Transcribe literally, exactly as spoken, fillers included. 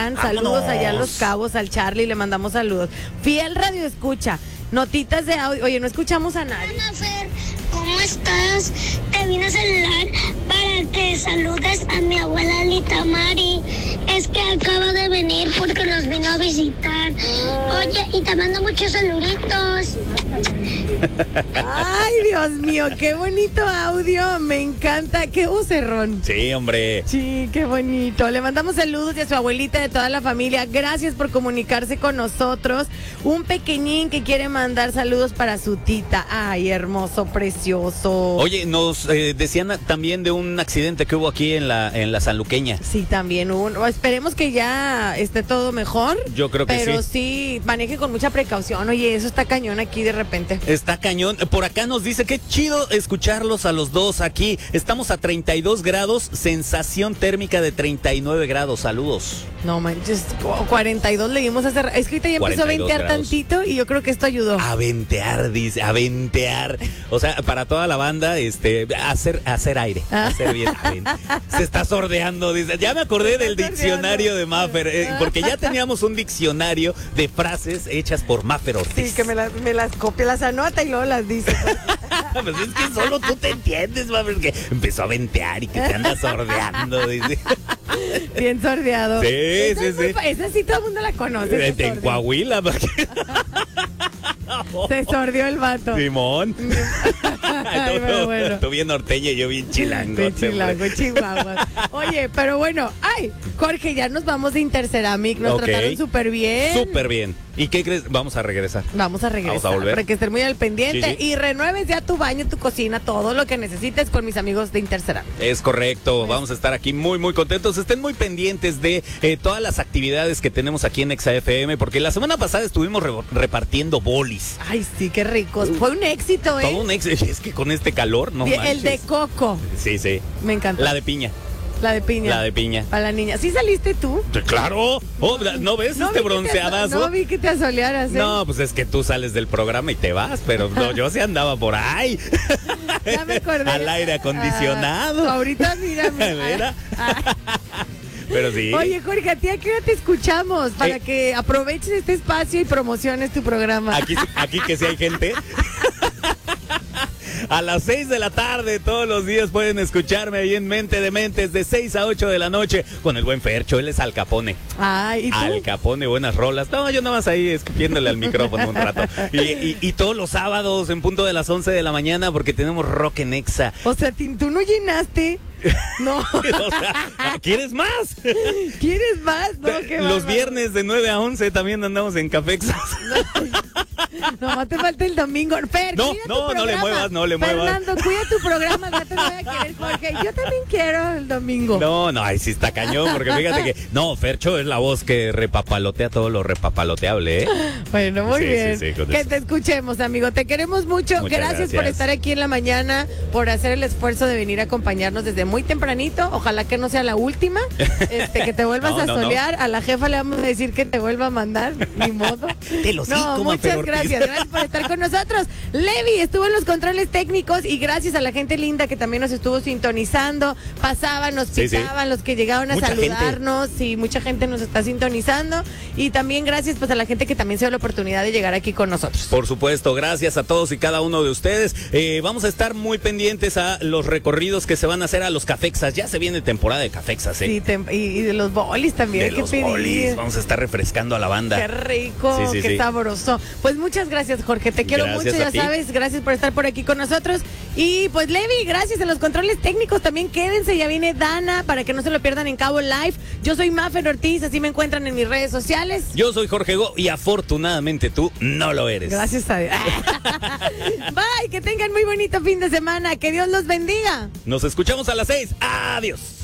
Michoacán. Saludos ¡Vámonos! allá a Los Cabos, al Charlie, le mandamos saludos. Fiel radio escucha, notitas de audio. Oye, no escuchamos a nadie. Hola, Fer, ¿cómo estás? Te vine a saludar para que saludes a mi abuela Lita Mari. Es que acaba de venir porque nos vino a visitar. Oye, y te mando muchos saluditos. Ay, Dios mío, qué bonito audio. Me encanta. Qué vocerrón. Sí, hombre. Sí, qué bonito. Le mandamos saludos y a su abuelita, de toda la familia. Gracias por comunicarse con nosotros. Un pequeñín que quiere mandar saludos para su tita. Ay, hermoso, precioso. Oye, nos eh, decían también de un accidente que hubo aquí en la en la Sanluqueña. Sí, también un, esperemos que ya esté todo mejor. Yo creo que pero sí. sí, maneje con mucha precaución. Oye, eso está cañón aquí de repente. Está cañón. Por acá nos dice que chido escucharlos a los dos aquí. Estamos a treinta y dos grados, sensación térmica de treinta y nueve grados. Saludos. No manches, cuarenta y dos le dimos hace. Es que ahorita ya empezó a ventear grados. Tantito y yo creo que esto ayudó. A ventear, dice, a ventear. O sea, para toda la banda, este, hacer, hacer aire, Ah. hacer bien. Se está sordeando, dice. Ya me acordé del diccionario de Maffer, eh, porque ya teníamos un diccionario de frases hechas por Maffer Ortiz. Sí, que me las, me las copia, las anota y luego las dice. Pues es que solo tú te entiendes, Maffer, que empezó a ventear y que te anda sordeando, dice. Bien sordeado. Sí, esa sí, es muy sí. fa- Esa sí todo el mundo la conoce. En, en Coahuila, porque... Se sordió el vato. Simón. Ay, tú, pero bueno. tú bien norteña y yo bien chilango. De Chilango, Chihuahua. Oye, pero bueno, ay, Jorge, ya nos vamos de Interceramic. Nos Ok. trataron súper bien. Súper bien. ¿Y qué crees? Vamos a regresar. Vamos a regresar. Vamos a volver. Para que estén muy al pendiente. Sí, sí. Y renueves ya tu baño, tu cocina, todo lo que necesites con mis amigos de Interceramic. Es correcto, vamos a estar aquí muy muy contentos, estén muy pendientes de eh, todas las actividades que tenemos aquí en Exa F M, porque la semana pasada estuvimos re- repartiendo bolis. Ay, sí, qué ricos. Fue un éxito, ¿eh? Todo un ex, es que con este calor, no Y manches. el de coco. Sí, sí. Me encantó. La de piña. La de piña. La de piña. Para la niña. ¿Sí saliste tú? Claro. Oh, ¿no ves No este vi que te bronceadazo? aso- No vi que te asolearas, ¿eh? No, pues es que tú sales del programa y te vas, pero no, yo sí andaba por ahí. Ya me acordé. Al aire acondicionado. Ah, ahorita mírame. Mira. Ah, Pero sí. Oye, Jorge, ¿a ti a qué hora te escuchamos? Para Eh. que aproveches este espacio y promociones tu programa. Aquí, aquí que sí hay gente. A las seis de la tarde todos los días pueden escucharme ahí en Mente de Mentes de seis a ocho de la noche con el buen Fercho, él es Al Capone. Ay, ¿y tú? Al Capone, buenas rolas. No, yo nada más ahí escupiéndole al micrófono un rato. Y, y, y todos los sábados en punto de las once de la mañana porque tenemos Rock en Exa. O sea, ti- tú no llenaste. No. O sea, ¿quieres más? ¿Quieres más? No, qué Los bárbaro. viernes de nueve a once también andamos en Cafexas. No, te falta el domingo. Fer, No, cuida tu no, no le programa. muevas, no le muevas. Fernando, cuida tu programa, ya te voy a querer, Jorge. Yo también quiero el domingo. No, no, ahí sí está cañón, porque fíjate que, no, Fercho es la voz que repapalotea todo lo repapaloteable, ¿eh? Bueno, muy Sí, sí, bien. sí, con que eso. te escuchemos, amigo. Te queremos mucho. Muchas Gracias, por gracias. estar aquí en la mañana, por hacer el esfuerzo de venir a acompañarnos desde muy tempranito. Ojalá que no sea la última. Este, que te vuelvas No, a no, no. solear. A la jefa le vamos a decir que te vuelva a mandar. Ni modo. Te lo No, cico, muchas Mafer Ortiz. gracias. Gracias por estar con nosotros. Levi estuvo en los controles técnicos y gracias a la gente linda que también nos estuvo sintonizando. Pasaban, nos Sí, sí. picaban, los que llegaban a Mucha saludarnos. Sí, mucha gente nos está sintonizando. Y también gracias pues a la gente que también se dio la oportunidad de llegar aquí con nosotros. Por supuesto, gracias a todos y cada uno de ustedes. Eh, vamos a estar muy pendientes a los recorridos que se van a hacer a los Cafexas. Ya se viene temporada de Cafexas, ¿eh? Sí, tem- y, y de los bolis también. de hay que los pedir. bolis. Vamos a estar refrescando a la banda. Qué rico, Sí, sí, qué sí. sabroso. Pues muchas gracias, Jorge. Te quiero Gracias mucho, a ya ti. sabes. Gracias por estar por aquí con nosotros. Y pues, Levi, gracias en los controles técnicos. También quédense, ya viene Dana para que no se lo pierdan en Cabo Live. Yo soy Maffer Ortiz, así me encuentran en mis redes sociales. Yo soy Jorge Go y afortunadamente tú no lo eres. Gracias a Dios. Bye, que tengan muy bonito fin de semana. Que Dios los bendiga. Nos escuchamos a las seis. Adiós.